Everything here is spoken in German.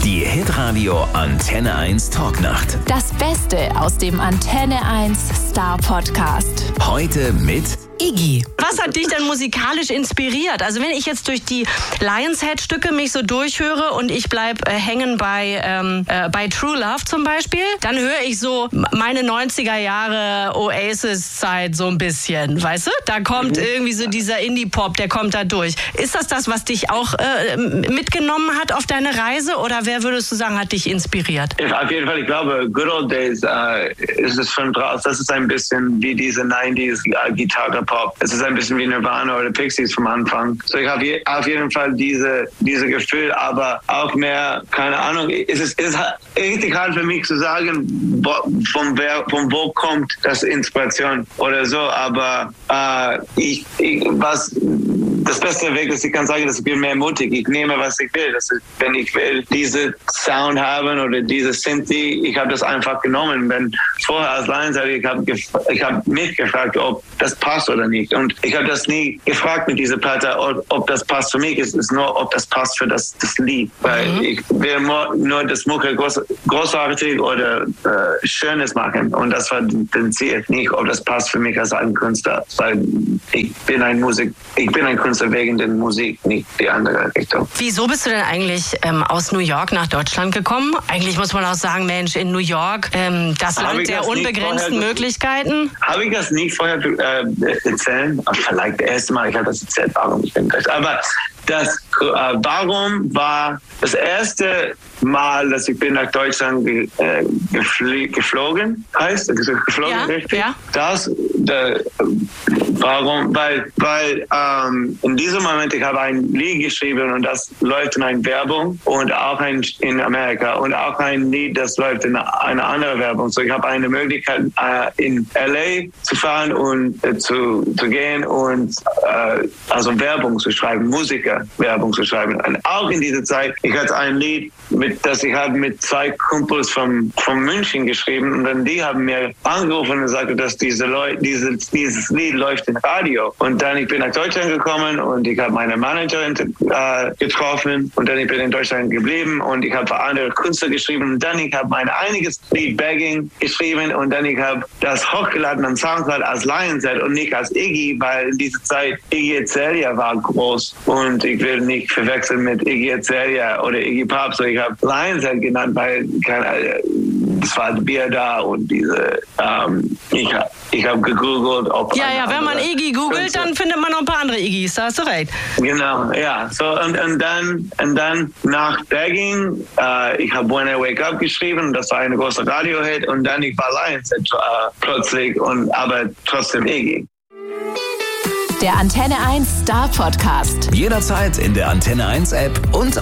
Die Hitradio Antenne 1 Talknacht. Das Beste aus dem Antenne 1 Star Podcast. Heute mit Iggy. Was hat dich denn musikalisch inspiriert? Also wenn ich jetzt durch die Lionshead-Stücke mich so durchhöre und ich bleib hängen bei True Love zum Beispiel, dann höre ich so meine 90er Jahre Oasis-Zeit so ein bisschen, weißt du? Da kommt irgendwie so dieser Indie-Pop, der kommt da durch. Ist das, was dich auch mitgenommen hat auf deine Reise, oder wer würdest du sagen, hat dich inspiriert? Auf jeden Fall, ich glaube, Good Old Days ist es schon draus. Das ist ein bisschen wie diese 90s Gitarre-Pop. Es ist ein bisschen wie Nirvana oder Pixies vom Anfang. So, ich habe auf jeden Fall diese Gefühl, aber auch mehr, keine Ahnung, es ist richtig hart für mich zu sagen, von wo kommt das Inspiration oder so, aber das beste Weg ist, ich kann sagen, dass ich bin mehr mutig. Ich nehme, was ich will. Wenn ich will, diese Sound haben oder diese Synthi, ich habe das einfach genommen. Wenn vorher als Lionshead, ich hab mich gefragt, ob das passt oder nicht. Und ich habe das nie gefragt mit dieser Platte, ob das passt für mich. Es ist nur, ob das passt für das Lied. Weil ich will nur das Mucke großartig oder Schönes machen. Und das war das Ziel. Nicht, ob das passt für mich als ein Künstler. Weil ich bin ein Künstler wegen der Musik, nicht die andere Richtung. Wieso bist du denn eigentlich aus New York nach Deutschland gekommen? Eigentlich muss man auch sagen, Mensch, in New York, das Land der unbegrenzten Möglichkeiten. Habe ich das nicht vorher erzählt? Vielleicht das erste Mal, ich habe das erzählt, warum ich bin Deutsch. Aber warum war das erste Mal, dass ich bin nach Deutschland geflogen, heißt das geflogen, ja, richtig? Ja. Warum? Weil in diesem Moment, ich habe ein Lied geschrieben und das läuft in einer Werbung und auch in Amerika und auch ein Lied, das läuft in einer anderen Werbung. So, ich habe eine Möglichkeit, in LA zu fahren und zu gehen und also Werbung zu schreiben, Werbung zu schreiben. Und auch in dieser Zeit, ich hatte ein Lied, das ich habe mit zwei Kumpels von München geschrieben, und dann die haben mir angerufen und gesagt, dass dieses Lied läuft im Radio. Und dann ich bin nach Deutschland gekommen und ich habe meine Managerin getroffen und dann ich bin in Deutschland geblieben und ich habe für andere Künstler geschrieben und dann ich habe mein einiges Lied Begging geschrieben und dann ich habe das hochgeladen an Soundcloud als Lionshead und nicht als Iggy, weil in dieser Zeit Iggy Azalea war groß und ich will nicht verwechseln mit Iggy Azalea oder Iggy Pop, so ich habe Lionshead genannt, weil das war das Bier da und diese ich habe gegoogelt, ob wenn man Iggy googelt, dann findet man noch ein paar andere Iggys, da hast du recht. Genau, ja. So und dann nach Begging, ich habe When I Wake Up geschrieben, das war eine große Radio-Hit und dann ich war Lionshead plötzlich aber trotzdem Iggy. Der Antenne 1 Star Podcast. jederzeit in der Antenne 1 App und